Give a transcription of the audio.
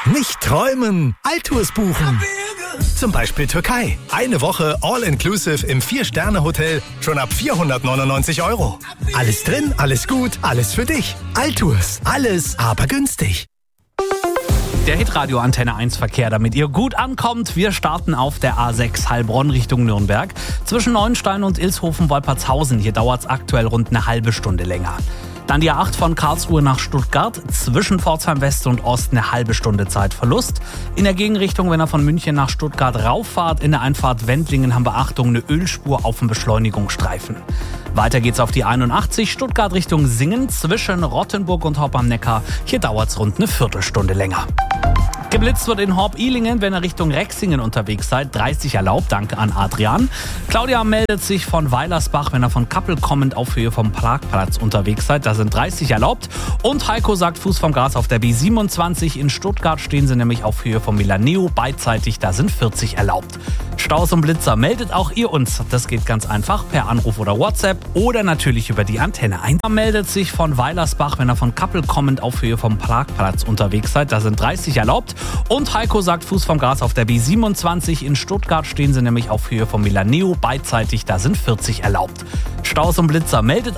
Nicht träumen, Altours buchen. Zum Beispiel Türkei. Eine Woche All-Inclusive im 4-Sterne-Hotel schon ab 499 €. Alles drin, alles gut, alles für dich. Altours. Alles, aber günstig. Der Hitradio Antenne 1 Verkehr, damit ihr gut ankommt. Wir starten auf der A6 Heilbronn Richtung Nürnberg. Zwischen Neuenstein und Ilshofen-Wolpertshausen. Hier dauert es aktuell rund eine halbe Stunde länger. Dann die A8 von Karlsruhe nach Stuttgart. Zwischen Pforzheim West und Ost eine halbe Stunde Zeitverlust. In der Gegenrichtung, wenn ihr von München nach Stuttgart rauffahrt, in der Einfahrt Wendlingen haben wir Achtung, eine Ölspur auf dem Beschleunigungsstreifen. Weiter geht's auf die 81 Stuttgart Richtung Singen. Zwischen Rottenburg und Horb am Neckar. Hier dauert es rund eine Viertelstunde länger. Geblitzt wird in Horb-Ilingen, wenn ihr Richtung Rexingen unterwegs seid. 30 erlaubt, danke an Adrian. Claudia meldet sich von Weilersbach, wenn ihr von Kappel kommend auf Höhe vom Parkplatz unterwegs seid. Da sind 30 erlaubt. Und Heiko sagt Fuß vom Gas auf der B27. In Stuttgart stehen sie nämlich auf Höhe vom Milaneo beidseitig. Da sind 40 erlaubt. Staus und Blitzer meldet auch ihr uns. Das geht ganz einfach per Anruf oder WhatsApp oder natürlich über die Antenne 1. Meldet sich von Weilersbach, wenn ihr von Kappel kommend auf Höhe vom Parkplatz unterwegs seid. Da sind 30 erlaubt. Und Heiko sagt Fuß vom Gas auf der B27. In Stuttgart stehen sie nämlich auf Höhe vom Milaneo beidseitig. Da sind 40 erlaubt. Staus und Blitzer meldet